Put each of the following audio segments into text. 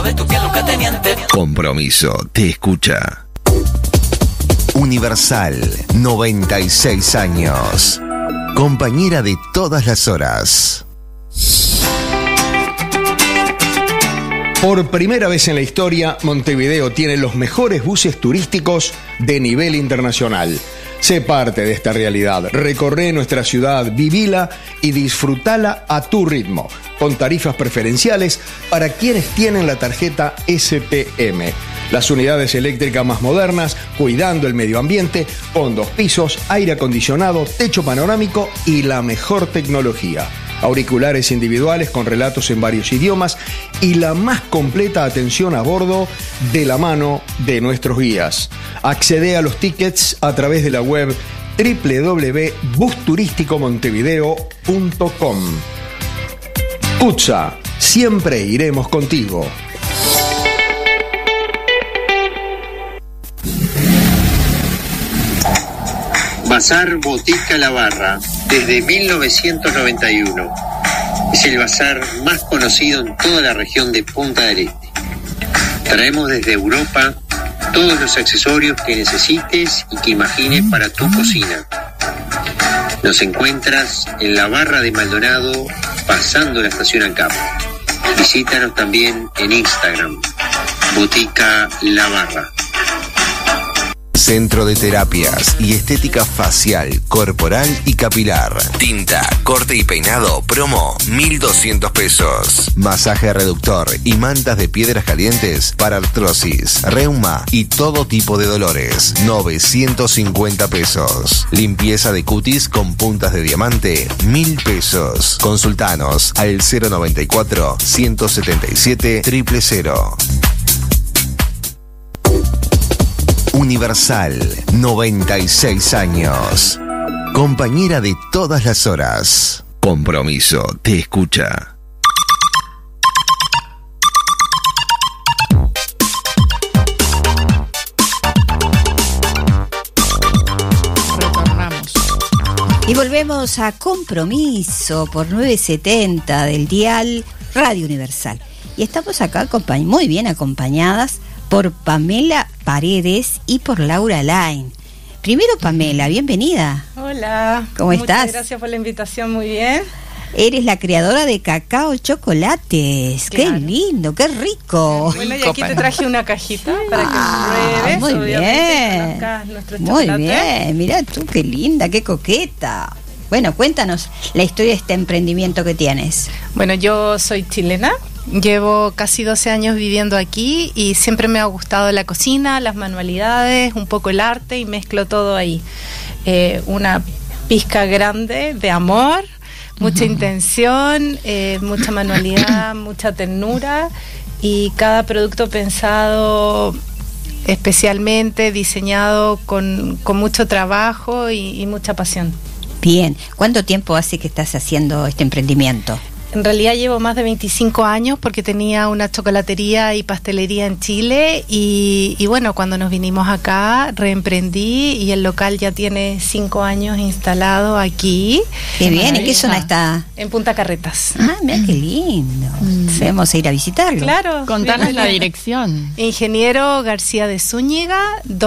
de tu piel nunca teniente. Compromiso, te escucha. Universal, 96 años. Compañera de todas las horas. Por primera vez en la historia, Montevideo tiene los mejores buses turísticos de nivel internacional. Sé parte de esta realidad. Recorre nuestra ciudad, vivila y disfrutala a tu ritmo, con tarifas preferenciales para quienes tienen la tarjeta SPM. Las unidades eléctricas más modernas, cuidando el medio ambiente, con 2 pisos, aire acondicionado, techo panorámico y la mejor tecnología. Auriculares individuales con relatos en varios idiomas y la más completa atención a bordo de la mano de nuestros guías. Accede a los tickets a través de la web www.busturisticomontevideo.com. Putza, siempre iremos contigo. Bazar Botica La Barra, desde 1991. Es el bazar más conocido en toda la región de Punta del Este. Traemos desde Europa todos los accesorios que necesites y que imagines para tu cocina. Nos encuentras en la Barra de Maldonado, pasando la estación ANCAP. Visítanos también en Instagram, Botica La Barra. Centro de Terapias y Estética Facial, Corporal y Capilar. Tinta, corte y peinado, promo, 1.200 pesos. Masaje reductor y mantas de piedras calientes para artrosis, reuma y todo tipo de dolores, 950 pesos. Limpieza de cutis con puntas de diamante, 1.000 pesos. Consultanos al 094-177-000. Universal, 96 años. Compañera de todas las horas. Compromiso, te escucha. Retornamos. Y volvemos a Compromiso por 970 del dial Radio Universal. Y estamos acá muy bien acompañadas por Pamela Paredes y por Laura Lain. Primero, Pamela, bienvenida. Hola. ¿Cómo estás? Muchas gracias por la invitación, muy bien. Eres la creadora de Cacao Chocolates. Claro. ¡Qué lindo, qué rico! Bueno, y aquí te traje una cajita para que pruebes. Muy bien. Conozcas nuestro Muy chocolate. bien, mira tú, qué linda, qué coqueta. Bueno, cuéntanos la historia de este emprendimiento que tienes. Bueno, yo soy chilena. Llevo casi 12 años viviendo aquí y siempre me ha gustado la cocina, las manualidades, un poco el arte y mezclo todo ahí. Una pizca grande de amor, mucha intención, mucha manualidad, mucha ternura y cada producto pensado especialmente, diseñado con mucho trabajo y mucha pasión. Bien, ¿cuánto tiempo hace que estás haciendo este emprendimiento? En realidad llevo más de 25 años porque tenía una chocolatería y pastelería en Chile y bueno, cuando nos vinimos acá reemprendí y el local ya tiene 5 años instalado aquí. Qué bien, ¿en qué zona está? En Punta Carretas. Ah, mira qué lindo. Sí. Vamos a ir a visitarlo. Claro. Contanos la dirección. Ingeniero García de Zúñiga,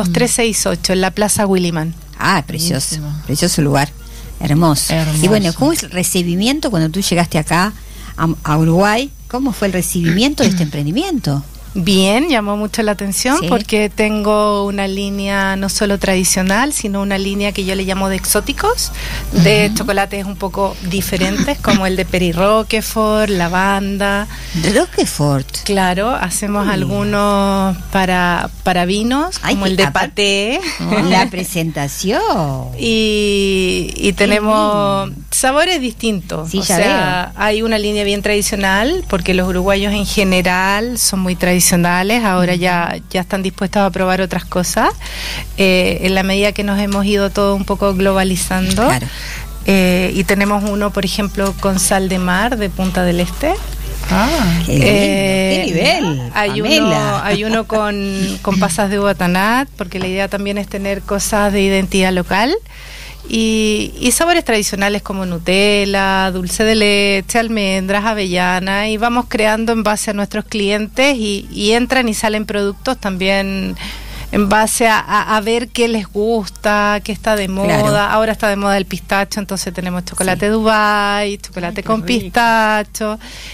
2368, en la Plaza Williman. Ah, precioso, Buenísimo. precioso lugar. Hermoso. Hermoso. Y bueno, ¿cómo es el recibimiento cuando tú llegaste acá a Uruguay? ¿Cómo fue el recibimiento de este emprendimiento? Bien, llamó mucho la atención Sí. porque tengo una línea no solo tradicional, sino una línea que yo le llamo de exóticos, de chocolates un poco diferentes, como el de Perry Roquefort, lavanda. Roquefort. Claro, hacemos algunos para vinos, Ay, como que el de aparte- paté. La presentación. Y tenemos sabores distintos. Sí, o ya sea, hay una línea bien tradicional, porque los uruguayos en general son muy tradicionales, ahora ya están dispuestos a probar otras cosas, en la medida que nos hemos ido todo un poco globalizando. Claro. Y tenemos uno, por ejemplo, con sal de mar de Punta del Este. Qué lindo, qué nivel. Pamela. Hay uno con pasas de uva tanat, porque la idea también es tener cosas de identidad local. y sabores tradicionales como Nutella, dulce de leche, almendras, avellana, y vamos creando en base a nuestros clientes y entran y salen productos también en base a ver qué les gusta, qué está de moda. Claro. Ahora está de moda el pistacho, entonces tenemos chocolate Dubai, chocolate con pistacho,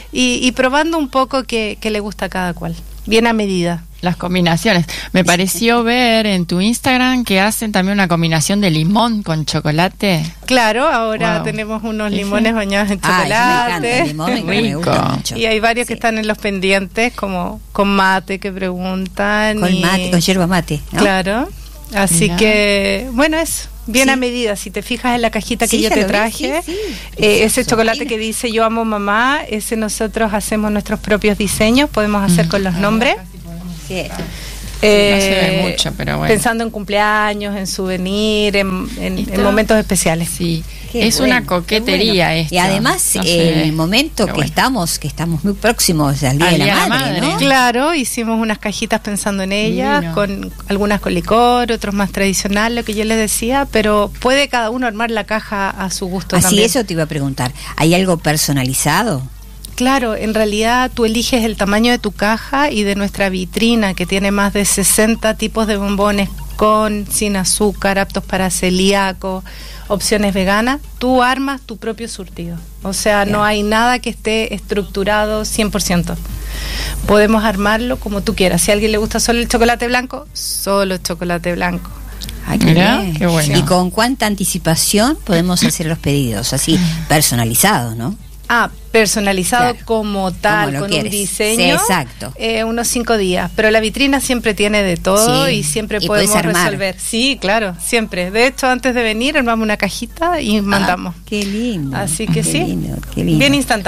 y probando un poco qué le gusta a cada cual, bien a medida. Las combinaciones. Me pareció ver en tu Instagram que hacen también una combinación de limón con chocolate. Claro, ahora tenemos unos limones bañados en chocolate. Me encanta el limón, me gusta mucho. Y hay varios que están en los pendientes, como con mate, que preguntan. Con mate, con yerba mate, ¿no? Claro. Así que, bueno, eso. Bien a medida, si te fijas en la cajita que yo te traje, ese chocolate que dice yo amo mamá, ese nosotros hacemos nuestros propios diseños, podemos hacer con los nombres. Sí. No se ve mucho, pero bueno. Pensando en cumpleaños, en souvenir, en momentos especiales. Sí. Es una coquetería esto. Y además, el momento que estamos muy próximos al Día de la Madre, ¿no? Claro, hicimos unas cajitas pensando en ellas, con algunas con licor, otros más tradicional, lo que yo les decía, pero puede cada uno armar la caja a su gusto también. Así, eso te iba a preguntar. ¿Hay algo personalizado? Claro, en realidad tú eliges el tamaño de tu caja y de nuestra vitrina, que tiene más de 60 tipos de bombones con, sin azúcar, aptos para celíaco, opciones veganas. Tú armas tu propio surtido. O sea, no hay nada que esté estructurado 100%. Podemos armarlo como tú quieras. Si a alguien le gusta solo el chocolate blanco, solo chocolate blanco. Ay, qué bueno. ¿Y con cuánta anticipación podemos hacer los pedidos? Así, personalizados, ¿no? Personalizado como tal, con un diseño. Sí, exacto. Unos 5 días. Pero la vitrina siempre tiene de todo y siempre podemos resolver. Sí, claro, siempre. De hecho, antes de venir, armamos una cajita y mandamos. Qué lindo. Así que qué lindo. Bien instantáneo.